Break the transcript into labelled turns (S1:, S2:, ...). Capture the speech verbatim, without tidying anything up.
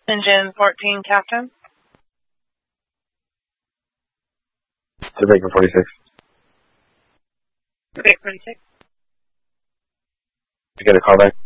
S1: Engine fourteen, Captain.
S2: To Baker forty-six.
S1: Baker forty-six.
S2: To get a call back.